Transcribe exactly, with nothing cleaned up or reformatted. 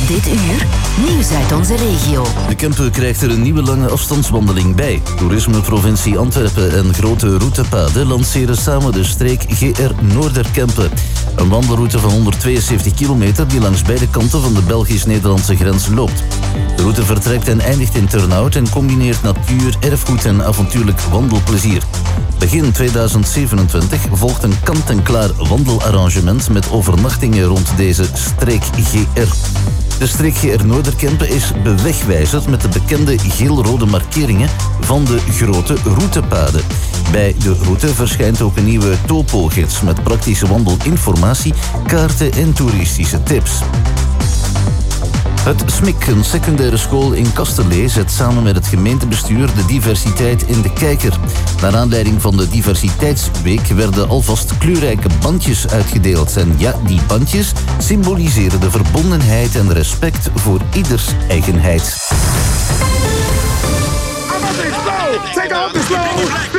Dit uur, nieuws uit onze regio. De Kempen krijgt er een nieuwe lange afstandswandeling bij. Toerismeprovincie Antwerpen en Grote Routepaden lanceren samen de streek G R Noorderkempen. Een wandelroute van honderdtweeënzeventig kilometer die langs beide kanten van de Belgisch-Nederlandse grens loopt. De route vertrekt en eindigt in Turnhout en combineert natuur, erfgoed en avontuurlijk wandelplezier. Begin tweeduizend zevenentwintig volgt een kant-en-klaar wandelarrangement met overnachtingen rond deze streek G R. De streek G R Noorderkempen is bewegwijzerd met de bekende geel-rode markeringen van de Grote Routepaden. Bij de route verschijnt ook een nieuwe topo-gids met praktische wandelinformatie, kaarten en toeristische tips. Het S M I C, een secundaire school in Kasterlee, zet samen met het gemeentebestuur de diversiteit in de kijker. Naar aanleiding van de Diversiteitsweek werden alvast kleurrijke bandjes uitgedeeld. En ja, die bandjes symboliseren de verbondenheid en respect voor ieders eigenheid. Take out the slow!